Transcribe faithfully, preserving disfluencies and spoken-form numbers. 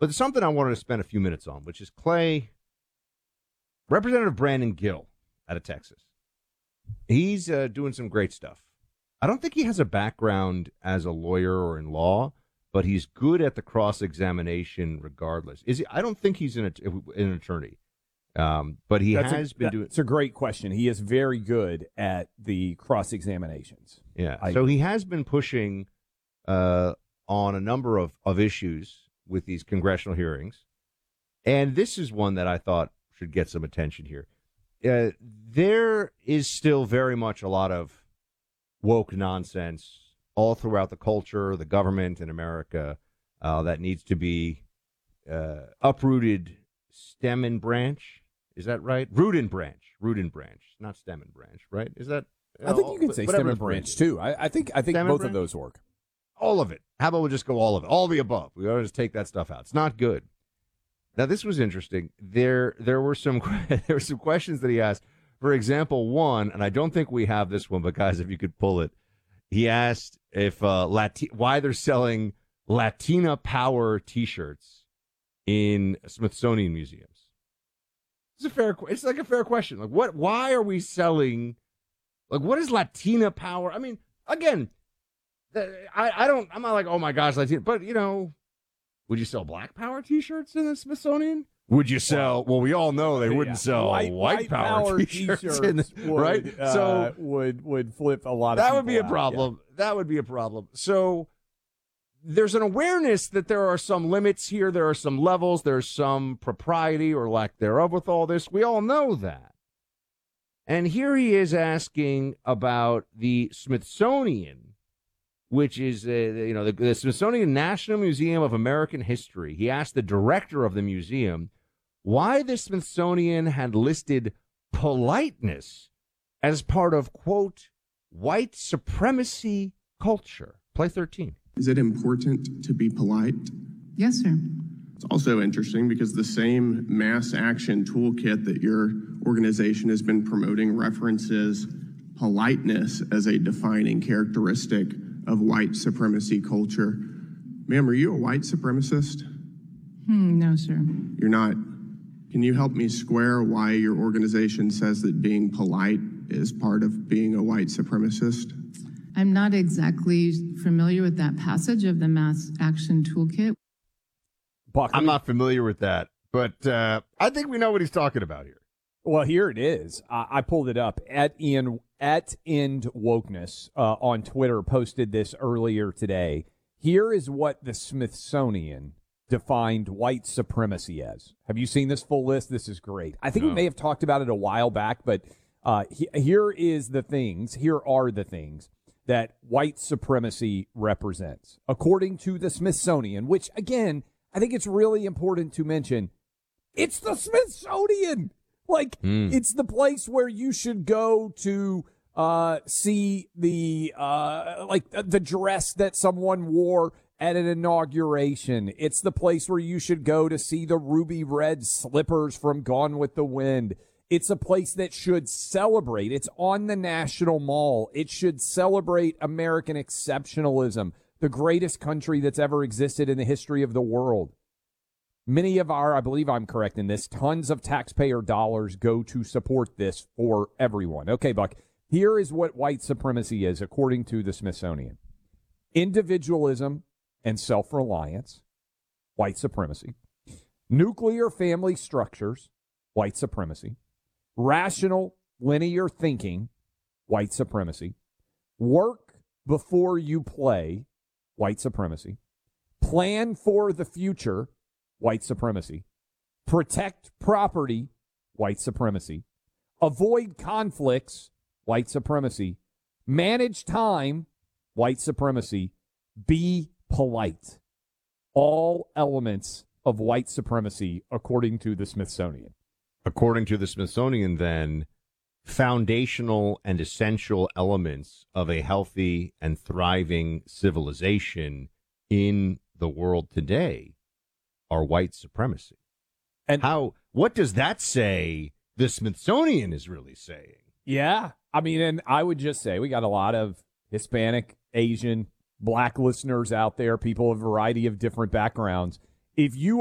But there's something I wanted to spend a few minutes on, which is Clay, Representative Brandon Gill out of Texas. He's uh, doing some great stuff. I don't think he has a background as a lawyer or in law, but he's good at the cross-examination regardless. Is he? I don't think he's an, an attorney, um, but he that's has a, been doing. It's a great question. He is very good at the cross-examinations. Yeah, I, so he has been pushing uh, on a number of, of issues with these congressional hearings, and this is one that I thought should get some attention here. Uh, there is still very much a lot of woke nonsense all throughout the culture, the government in America, uh, that needs to be uh, uprooted stem and branch. Is that right? Root and branch. Root and branch, not stem and branch, right? Is that? I think you can say stem and branch, too. I, I think I think Stem both of those work. All of it. How about we just go all of it? All of the above. We ought to just take that stuff out. It's not good. Now, this was interesting. There there were some there were some questions that he asked. For example, one, and I don't think we have this one, but guys, if you could pull it, he asked if uh, Lati- why they're selling Latina Power T-shirts in Smithsonian museums. It's a fair. It's like a fair question. Like, what? Why are we selling? Like, what is Latina Power? I mean, again, I I don't. I'm not like, oh my gosh, Latina, but you know. Would you sell Black Power T-shirts in the Smithsonian? Would you sell? Well, we all know they wouldn't yeah. sell white, white, white Power, power T-shirts, T-shirts in the, would, right? Uh, so would would flip a lot. That of would be a out. problem. Yeah. That would be a problem. So there's an awareness that there are some limits here. There are some levels. There's some propriety or lack thereof with all this. We all know that. And here he is asking about the Smithsonian, which is, uh, you know, the, the Smithsonian National Museum of American History. He asked the director of the museum why the Smithsonian had listed politeness as part of, quote, white supremacy culture. Play thirteen. Is it important to be polite? Yes, sir. It's also interesting because the same mass action toolkit that your organization has been promoting references politeness as a defining characteristic of white supremacy culture. Ma'am, are you a white supremacist? Hmm, no, sir. You're not. Can you help me square why your organization says that being polite is part of being a white supremacist? I'm not exactly familiar with that passage of the Mass Action Toolkit. Buckley. I'm not familiar with that, but uh, I think we know what he's talking about here. Well, here it is. I, I pulled it up. At Ian, at End Wokeness uh, on Twitter posted this earlier today. Here is what the Smithsonian defined white supremacy as. Have you seen this full list? This is great. I think no. we may have talked about it a while back, but uh, he, here is the things. Here are the things that white supremacy represents, according to the Smithsonian. Which, again, I think it's really important to mention. It's the Smithsonian. Like, mm. it's the place where you should go to uh, see the, uh, like, the dress that someone wore at an inauguration. It's the place where you should go to see the ruby red slippers from Gone with the Wind. It's a place that should celebrate. It's on the National Mall. It should celebrate American exceptionalism, the greatest country that's ever existed in the history of the world. Many of our, I believe I'm correct in this, tons of taxpayer dollars go to support this for everyone. Okay, Buck, here is what white supremacy is, according to the Smithsonian. Individualism and self-reliance, white supremacy. Nuclear family structures, white supremacy. Rational, linear thinking, white supremacy. Work before you play, white supremacy. Plan for the future, white supremacy. Protect property, white supremacy. Avoid conflicts, white supremacy. Manage time, white supremacy. Be polite. All elements of white supremacy, according to the Smithsonian. According to the Smithsonian, then, foundational and essential elements of a healthy and thriving civilization in the world today are white supremacy. And how? What does that say the Smithsonian is really saying? Yeah. I mean, and I would just say we got a lot of Hispanic, Asian, Black listeners out there, people of a variety of different backgrounds. If you